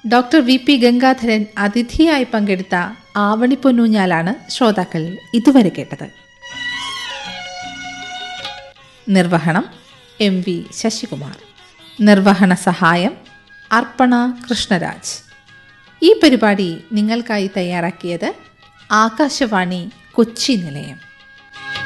Doctor V P Gangadharan അതിഥിയായി പങ്കെടുത്ത ആവണിപ്പൊന്നൂഞ്ഞാലാണ് ശ്രോതാക്കൾ ഇതുവരെ കേട്ടത്. നിർവഹണം എം വി ശശികുമാർ. നിർവഹണ സഹായം അർപ്പണ കൃഷ്ണരാജ്. ഈ പരിപാടി നിങ്ങൾക്കായി തയ്യാറാക്കിയത് ആകാശവാണി കൊച്ചി നിലയം.